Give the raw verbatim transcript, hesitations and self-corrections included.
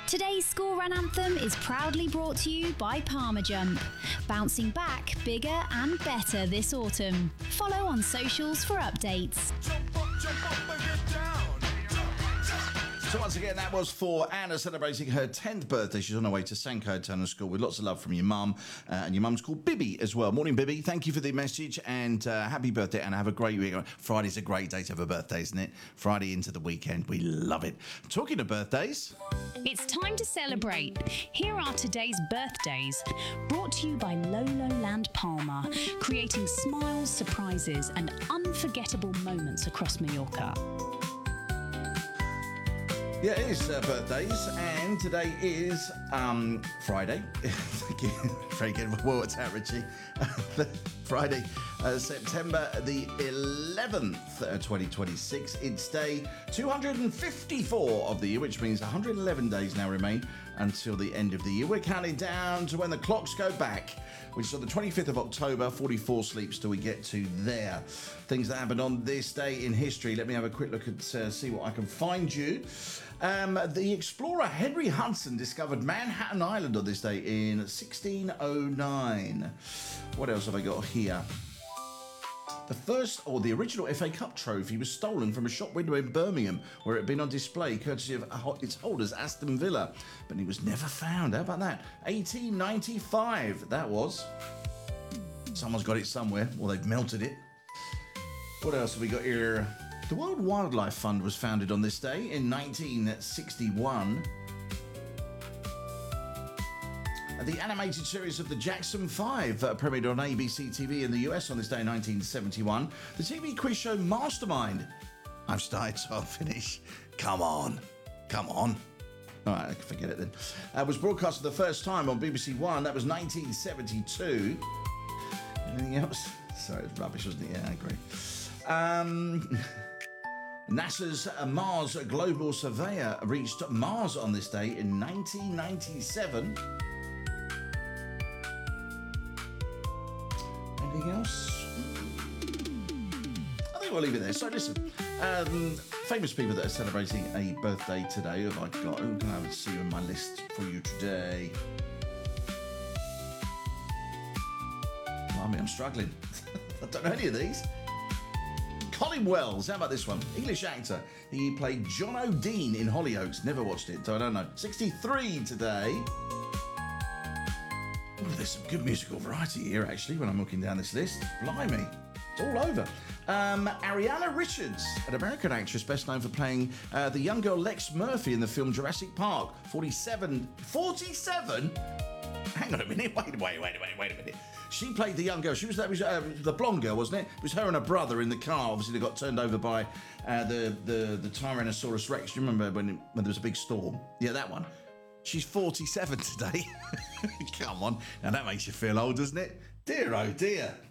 Today's school run anthem is proudly brought to you by Parmajump, bouncing back bigger and better this autumn. Follow on socials for updates. Jump up, jump up and get down. So once again, that was for Anna celebrating her tenth birthday. She's on her way to Sanko Turner School with lots of love from your mum. Uh, and your mum's called Bibby as well. Morning, Bibby. Thank you for the message and uh, happy birthday, Anna. Have a great week. Friday's a great day to have a birthday, isn't it? Friday into the weekend. We love it. Talking of birthdays... It's time to celebrate. Here are today's birthdays, brought to you by Lolo Land Palma, creating smiles, surprises and unforgettable moments across Mallorca. Yeah, it is uh, birthdays, and today is um, Friday. Thank you. Very good. Well, what's that, Richie? Friday, uh, September the eleventh, uh, twenty twenty-six. It's day two hundred fifty-four of the year, which means one hundred eleven days now remain until the end of the year. We're counting down to when the clocks go back, which is on the twenty-fifth of October, forty-four sleeps till we get to there. Things that happened on this day in history. Let me have a quick look at uh, see what I can find you. Um, the explorer Henry Hudson discovered Manhattan Island on this day in sixteen oh nine. What else have I got here? The first, or the original F A Cup trophy was stolen from a shop window in Birmingham, where it had been on display, courtesy of its holders, Aston Villa. But it was never found. How about that? eighteen ninety-five, that was. Someone's got it somewhere, or they've melted it. What else have we got here? The World Wildlife Fund was founded on this day in nineteen sixty-one. The animated series of the Jackson Five uh, premiered on A B C T V in the U S on this day in nineteen seventy-one. The T V quiz show Mastermind. I've started, so I'll finish. Come on. Come on. All right, I can forget it then. Uh, was broadcast for the first time on B B C One. That was nineteen seventy-two. Anything else? Sorry, it was rubbish, wasn't it? Yeah, I agree. Um... NASA's Mars Global Surveyor reached Mars on this day in nineteen ninety-seven. Anything else? I think we'll leave it there. So listen, um, famous people that are celebrating a birthday today. Who have I got? Who can I see on my list for you today? I mean, I'm struggling. I don't know any of these. Colin Wells, how about this one? English actor. He played John O'Dean in Hollyoaks. Never watched it, so I don't know. sixty-three today. Oh, there's some good musical variety here, actually, when I'm looking down this list. Blimey. It's all over. Um, Ariana Richards, an American actress best known for playing uh, the young girl Lex Murphy in the film Jurassic Park. forty-seven. forty-seven? Hang on a minute. Wait, wait, wait, wait, wait a minute. She played the young girl. She was that was uh, the blonde girl, wasn't it? It was her and her brother in the car. Obviously, they got turned over by uh, the, the the Tyrannosaurus Rex. Do you remember when it, when there was a big storm? Yeah, that one. She's forty-seven today. Come on, now that makes you feel old, doesn't it? Dear oh dear.